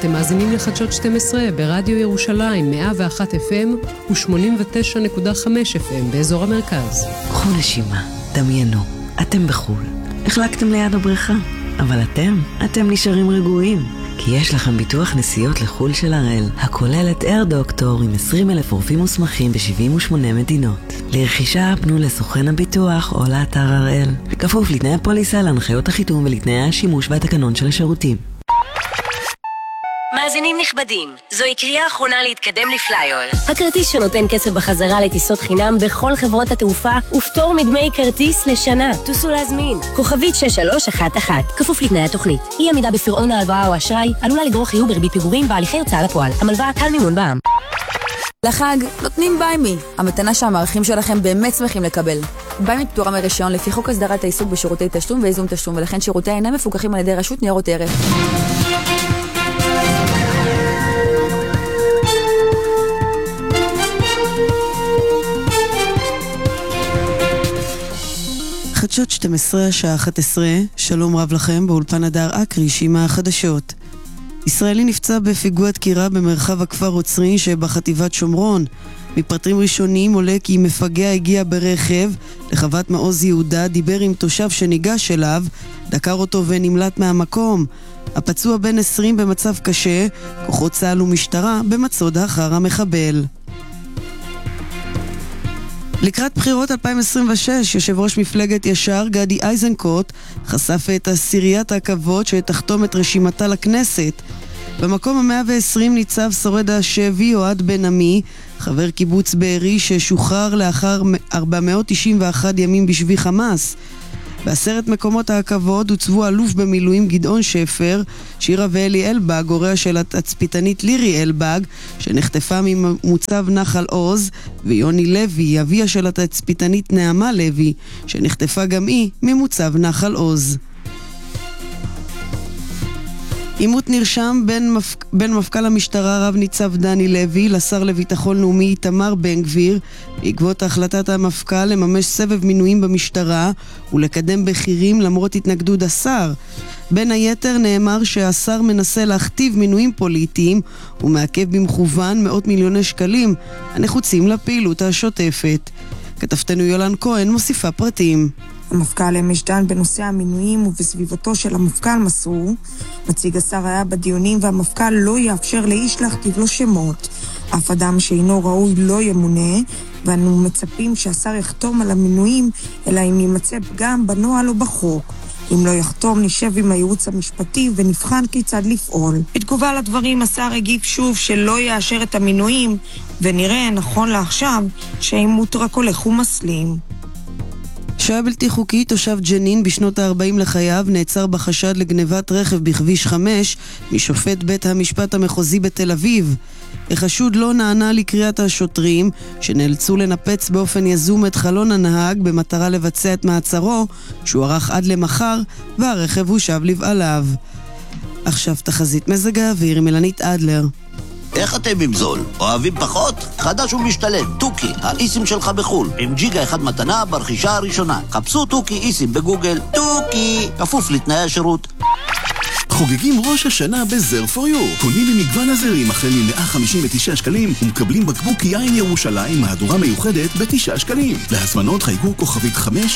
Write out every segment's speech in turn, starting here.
אתם מאזינים לחדשות 12 ברדיו ירושלים 101 FM ו-89.5 FM באזור המרכז. קחו נשימה, דמיינו, אתם בחול. החלקתם ליד הבריכה, אבל אתם נשארים רגועים. כי יש לכם ביטוח נסיעות לחול של הראל, הכולל את אייר דוקטור עם 20,000 רופאים מוסמכים ב-78 מדינות. לרכישה פנו לסוכן הביטוח או לאתר הראל. כפוף לתנאי הפוליסה, להנחיות החיתום ולתנאי השימוש והתקנון של השירותים. מאזינים נכבדים, זוהי קריאה אחרונה להתקדם לפלייר. הכרטיס שנותן כסף בחזרה לטיסות חינם בכל חברות התעופה ופטור מדמי כרטיס לשנה. תוסו להזמין. כוכבית 6311, כפוף לתנאי התוכנית. אי עמידה בפירעון ההלוואה או אשראי עלולה לגרור חיוב בריבית פיגורים בהליכי הוצאה לפועל. המלווה קל מימון בע"מ. לחג נותנים ביי-מי, המתנה שהמערכים שלכם באמת שמחים לקבל. ביי-מי פטורה מרישיון לפי חוק הסדרת העיסוק בשירותי תשלום וייזום תשלום, ולכן שירותי אינם מפוקחים על ידי רשות ניירות ערך. חדשות 12 השעה 11, שלום רב לכם, באולפן הדר אקריש עם החדשות. ישראלי נפצע בפיגוע דקירה במרחב הכפר עוצרי שבחטיבת שומרון. מפרטים ראשונים עולה כי מפגע הגיע ברכב לחוות מעוז יהודה, דיבר עם תושב שניגש אליו, דקר אותו ונמלט מהמקום. הפצוע בן 20 במצב קשה, כוחות צה"ל ומשטרה במצוד אחר המחבל. לקראת בחירות 2026, יושב ראש מפלגת ישר גדי איזנקוט חשף את עשיריית הכבוד שתחתום את רשימתה לכנסת. במקום ה-120 ניצב שורד השבי אוהד בן עמי, חבר קיבוץ בארי ששוחרר לאחר 491 ימים בשבי חמאס. ב10 מקומות הכבוד הוצבו אלוף במילואים גדעון שפר, שירה ואלי אלבג, הוריה של התצפיתנית לירי אלבג, שנחטפה ממוצב נחל עוז, ויוני לוי, אביה של התצפיתנית נעמה לוי, שנחטפה גם היא ממוצב נחל עוז. עימות נרשם בין מפכ"ל המשטרה רב ניצב דני לוי לשר לביטחון לאומי איתמר בן גביר בעקבות החלטת המפכ"ל לממש סבב מינויים במשטרה ולקדם בכירים למרות התנגדות השר. בין היתר נאמר שהשר מנסה להכתיב מינויים פוליטיים ומעכב במכוון מאות מיליוני שקלים הנחוצים לפעילות השוטפת. כתבתנו יולן כהן מוסיפה פרטים. המפכ"ל אמש דן בנושא המינויים ובסביבתו של המפכ"ל מסרו, נציג השר היה בדיונים והמפכ"ל לא יאפשר לאיש להכתיב לו שמות. אף אדם שאינו ראוי לא ימונה, ואנו מצפים שהשר יחתום על המינויים, אלא אם יימצא פגם בנוהל או בחוק. אם לא יחתום, נשב עם הייעוץ המשפטי ונבחן כיצד לפעול. בתגובה לדברים, השר הגיב שוב שלא יאשר את המינויים, ונראה נכון לעכשיו שהעימות רק הולך ומסלים. שוהה בלתי חוקי, תושב ג'נין בשנות ה-40 לחייו, נעצר בחשד לגנבת רכב בכביש 5 משופט בית המשפט המחוזי בתל אביב. החשוד לא נענה לקריאת השוטרים שנאלצו לנפץ באופן יזום את חלון הנהג במטרה לבצע את מעצרו, שהוא ערך עד למחר והרכב הושב לבעליו. עכשיו תחזית מזג האוויר עם מלנית אדלר. איך אתם עם זול? אוהבים פחות? חדש ומשתלם, טוקי, האיסים שלך בחול, עם ג'יגה אחד מתנה ברכישה הראשונה. חפשו טוקי איסים בגוגל, טוקי, כפוף לתנאי השירות. חוגגים ראש השנה בזר פור יו. קונים ממגוון הזרים החל מ-159 שקלים ומקבלים בקבוק יין ירושלים מהדורה מיוחדת ב9 שקלים. להזמנות חייגו כוכבית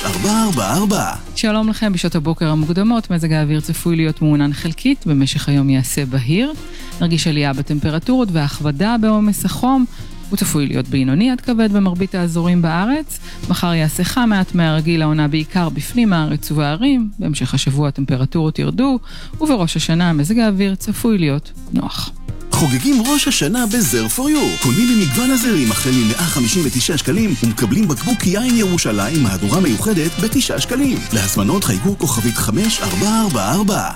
5444. שלום לכם, בשעות הבוקר המוקדמות מזג האוויר צפוי להיות מעונן חלקית, במשך היום יעשה בהיר. נרגיש עלייה בטמפרטורות והכבדה בעומס החום. הוא צפוי להיות בינוני עד כבד במרבית האזורים בארץ. מחר יעשה חם מעט מהרגיל, העונה בעיקר בפנים הארץ ובערים. בהמשך השבוע הטמפרטורות ירדו, ובראש השנה מזג האוויר צפוי להיות נוח. חוגגים ראש השנה בזר פור יו. קונים ממגוון הזרים החל מ-159 שקלים ומקבלים בקבוק יין ירושלים מהדורה מיוחדת ב9 שקלים. להזמנות חייגו כוכבית 5444.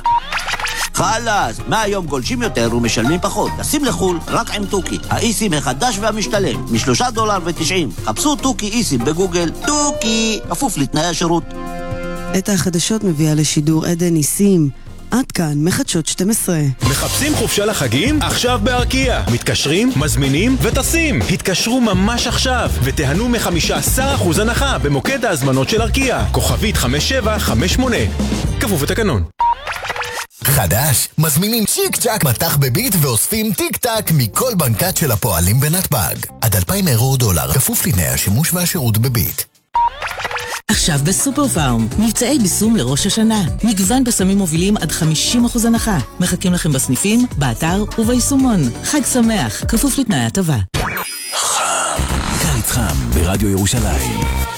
חלאס, מהיום גולשים יותר ומשלמים פחות. טסים לחול רק עם טוקי, האיסים החדש והמשתלם, $3.90. חפשו טוקי איסים בגוגל, טוקי, כפוף לתנאי השירות. את החדשות מביאה לשידור עדן ניסים. עד כאן מחדשות 12. מחפשים חופשה לחגים? עכשיו בארקיע. מתקשרים, מזמינים וטסים. התקשרו ממש עכשיו ותיהנו מ-15% הנחה במוקד ההזמנות של ארקיע. כוכבית 5758. כפוף לתקנון. חדש, מזמינים צ'יק צ'ק מטח בביט ואוספים טיק טק מכל בנקת של הפועלים בנתב"ג. עד 2,000 אירו או דולר, כפוף לתנאי השימוש והשירות בביט. עכשיו בסופר פארם, מבצעי ביסום לראש השנה. מגוון בשמים מובילים עד 50% הנחה. מחכים לכם בסניפים, באתר וביישומון. חג שמח, כפוף לתנאי הטבה. קיץ חם ברדיו ירושלים.